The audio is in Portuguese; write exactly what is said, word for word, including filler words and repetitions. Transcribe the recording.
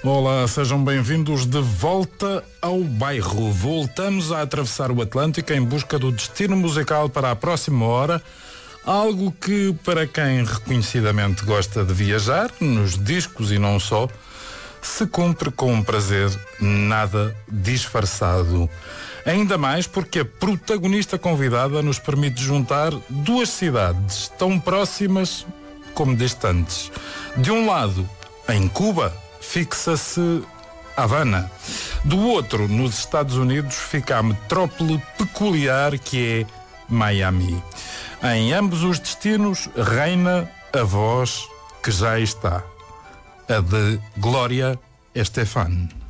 Olá, sejam bem-vindos de volta ao bairro. Voltamos a atravessar o Atlântico em busca do destino musical para a próxima hora. Algo que, para quem reconhecidamente gosta de viajar, nos discos e não só, se cumpre com um prazer nada disfarçado. Ainda mais porque a protagonista convidada nos permite juntar duas cidades tão próximas como distantes. De um lado, em Cuba, fixa-se Havana. Do outro, nos Estados Unidos, fica a metrópole peculiar que é Miami. Em ambos os destinos reina a voz que já está, a de Gloria Estefan.